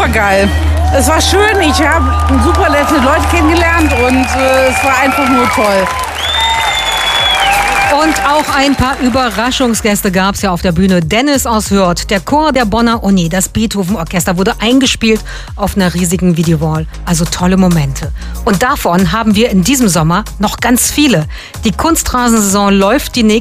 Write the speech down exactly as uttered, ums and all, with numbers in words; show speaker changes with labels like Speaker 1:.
Speaker 1: super geil. Es war schön, ich habe super nette Leute kennengelernt und äh, es war einfach nur toll.
Speaker 2: Und auch ein paar Überraschungsgäste gab es ja auf der Bühne. Dennis aus Hürth, der Chor der Bonner Uni, das Beethoven-Orchester wurde eingespielt auf einer riesigen Videowall. Also tolle Momente. Und davon haben wir in diesem Sommer noch ganz viele. Die Kunstrasensaison läuft die nächste